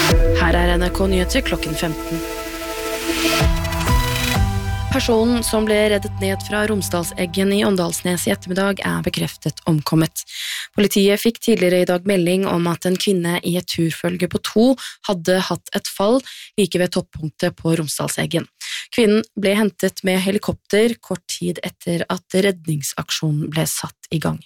Her NRK Nyheter klokken 15. Personen som ble reddet ned fra Romsdalseggen i Åndalsnes i ettermiddag bekreftet omkommet. Politiet fikk tidligere i dag melding om at en kvinne i et turfølge på 2 hadde hatt et fall like ved toppunktet på Romsdalseggen. Kvinnen ble hentet med helikopter kort tid etter at redningsaksjonen ble satt i gang.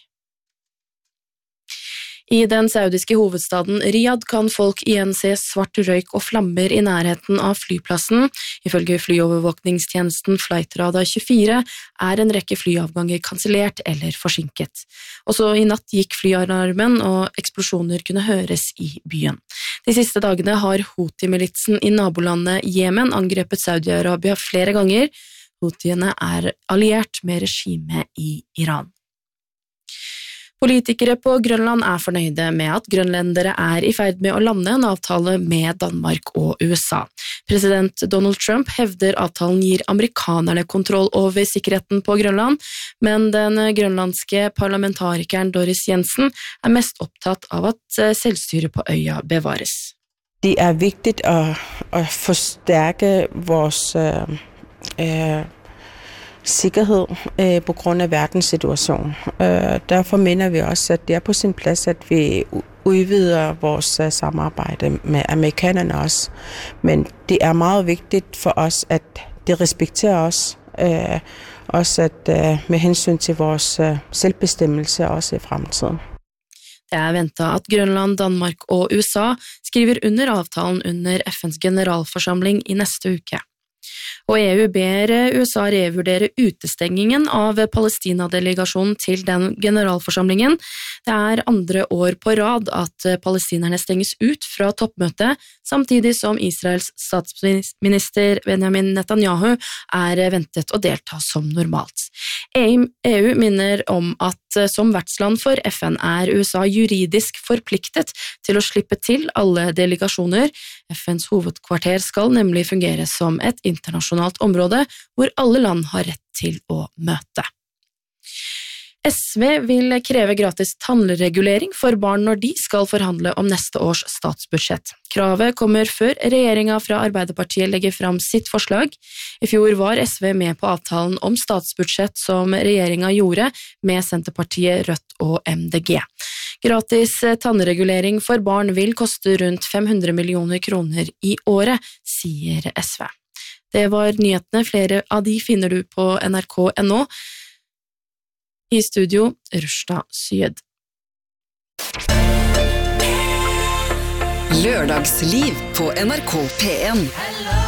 I den saudiske hovedstaden Riyadh kan folk igjen se svart røyk og flammer i nærheten av flyplassen. Ifølge flyovervåkningstjenesten Flightradar 24 en rekke flyavganger kansellert eller forsinket. Også i natt gikk flyalarmen og eksplosjoner kunne høres i byen. De siste dagene har Houthi-militsen i nabolandet Jemen angrepet Saudi-Arabia flere ganger. Houthiene alliert med regimet i Iran. Politikere på Grønland fornøyde med at grønlendere i ferd med å lande en avtale med Danmark og USA. President Donald Trump hevder avtalen gir amerikanerne kontroll over sikkerheten på Grønland, men den grønlandske parlamentarikeren Doris Jensen mest opptatt av at selvstyret på øya bevares. Det viktig å forstærke vores sikkerhed på grund af verdenssituationen. Derfor mener vi også, at det på sin plads, at vi udvider vores samarbejde med amerikanerne også. Men det meget vigtigt for os, at det respekterer os. Også at med hensyn til vores selvbestemmelse også i fremtiden. Det ventet at Grønland, Danmark og USA skriver under avtalen under FNs generalforsamling i neste uke. Og EU ber USA revurdere utestengingen av Palestina-delegasjonen til den generalforsamlingen. Det andre år på rad at palestinerne stenges ut fra toppmøtet, samtidig som Israels statsminister Benjamin Netanyahu ventet å delta som normalt. EU minner om at som vertsland for FN USA juridisk forpliktet til å slippe til alle delegasjoner. FNs hovedkvarter skal nemlig fungere som et internasjonalt område hvor alle land har rett til å møte. SV vil kreve gratis tannregulering for barn når de skal forhandle om neste års statsbudsjett. Kravet kommer før regjeringen fra Arbeiderpartiet legger fram sitt forslag. I fjor var SV med på avtalen om statsbudsjett som regjeringen gjorde med Senterpartiet, Rødt og MDG. Gratis tannregulering for barn vil koste rundt 500 millioner kroner i året, sier SV. Det var nyhetene, flere av de finner du på nrk.no. I studio, Rushda Syed. Lørdagsliv på NRK P1.